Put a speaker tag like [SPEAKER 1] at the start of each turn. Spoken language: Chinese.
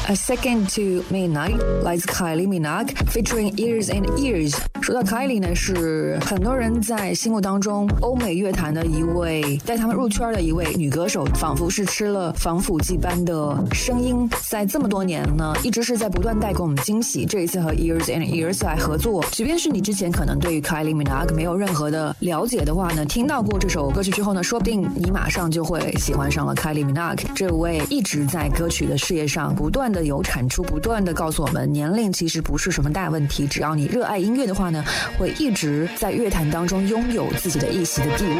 [SPEAKER 1] A Second to Midnight 来自 Kylie Minogue featuring Years and Years。 说到 Kylie 呢，是很多人在心目当中欧美乐坛的一位带他们入圈的一位女歌手，仿佛是吃了防腐剂般的声音，在这么多年呢一直是在不断带给我们惊喜。这一次和 Years and Years 来合作，即便是你之前可能对于 Kylie Minogue 没有任何的了解的话呢，听到过这首歌曲之后呢，说不定你马上就会喜欢上了 Kylie Minogue 这位一直在歌曲的事业上不断的有产出，不断的告诉我们年龄其实不是什么大问题，只要你热爱音乐的话呢，会一直在乐坛当中拥有自己的一席的地位。